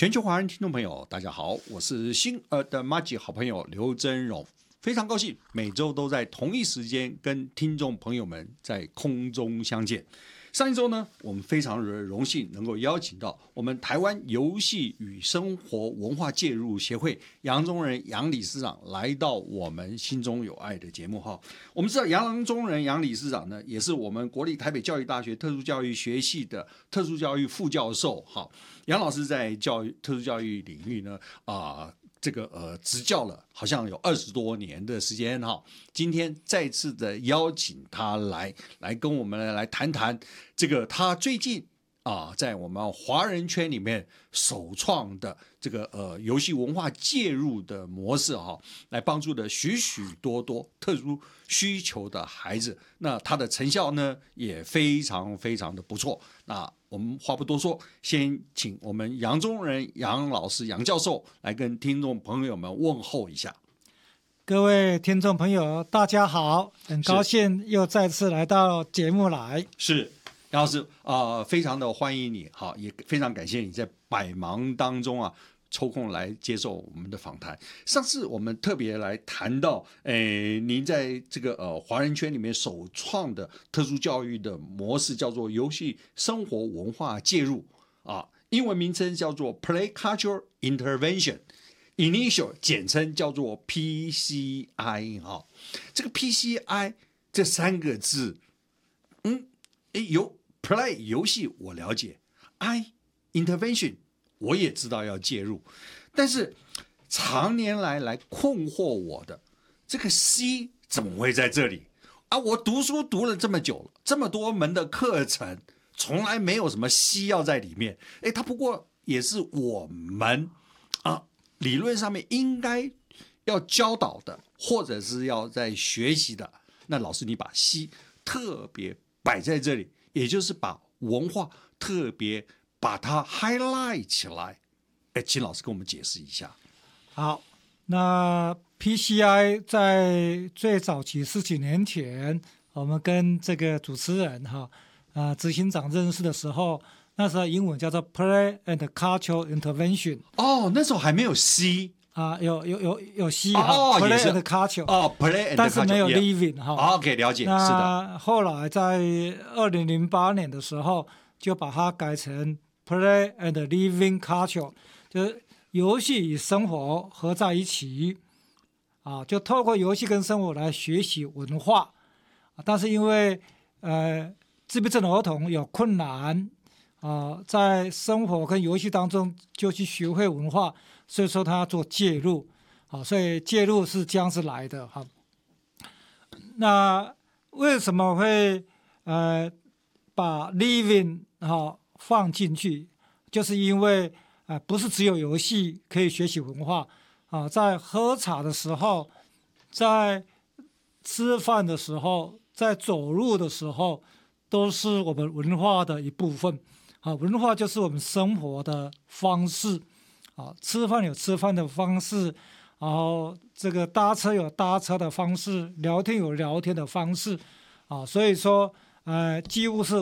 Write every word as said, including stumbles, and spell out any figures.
全球华人听众朋友，大家好，我是星儿的麻吉好朋友刘真荣，非常高兴每周都在同一时间跟听众朋友们在空中相见。上一周呢，我们非常荣幸能够邀请到我们台湾游戏与生活文化介入协会杨宗仁杨理事长来到我们心中有爱的节目哈。我们知道杨宗仁杨理事长呢，也是我们国立台北教育大学特殊教育学系的特殊教育副教授哈。杨老师在教育特殊教育领域呢，啊、呃。这个呃，执教了好像有二十多年的时间哈，今天再次的邀请他来，来跟我们来谈谈这个他最近啊，在我们华人圈里面首创的这个呃游戏文化介入的模式哈，来帮助的许许多多特殊需求的孩子，那他的成效呢也非常非常的不错。那我们话不多说，先请我们杨宗仁杨老师杨教授来跟听众朋友们问候一下。 各位听众朋友大家好，很高兴又再次来到节目来。 是杨老师啊、呃，非常的欢迎你，好，也非常感谢你在百忙当中啊抽空来接受我们的访谈。上次我们特别来谈到，诶，您在这个呃华人圈里面首创的特殊教育的模式叫做游戏生活文化介入啊，英文名称叫做 Play Culture Intervention。Initial 简称叫做 P C I 哈，这个 P C I 这三个字，嗯，诶，有 Play 游戏我了解 ，I Intervention 我也知道要介入，但是常年来来困惑我的这个 C 怎么会在这里啊？我读书读了这么久了，这么多门的课程，从来没有什么 C 要在里面，诶，它不过也是我们啊。理论上面应该要教导的，或者是要在学习的。那老师，你把 C 特别摆在这里，也就是把文化特别把它 highlight 起来。哎，请老师跟我们解释一下。 好，那 P C I 在最早期十几年前，我们跟这个主持人哈啊、呃、执行长认识的时候。那时候英文叫做 Play and Cultural Intervention。 哦，那时候还没有 C 啊，有有有有 C 哈、哦、 ，Play and Culture 哦 ，Play and Culture， 但是没有 Living 哈、 哦。OK， 了解，是的。 那后来在二零零八年的时候，就把它改成 Play and Living Culture， 就是游戏与生活合在一起啊，就透过游戏跟生活来学习文化。但是因为呃自闭症的儿童有困难。啊、呃，在生活跟游戏当中就去学会文化，所以说他要做介入，好，所以介入是这样子来的哈。那为什么会呃把 living 哈放进去？就是因为啊、呃，不是只有游戏可以学习文化啊，在喝茶的时候，在吃饭的时候，在走路的时候，都是我们文化的一部分。啊，文化就是我们生活的方式，啊，吃饭有吃饭的方式，然后这个搭车有搭车的方式，聊天有聊天的方式，啊，所以说，呃，几乎是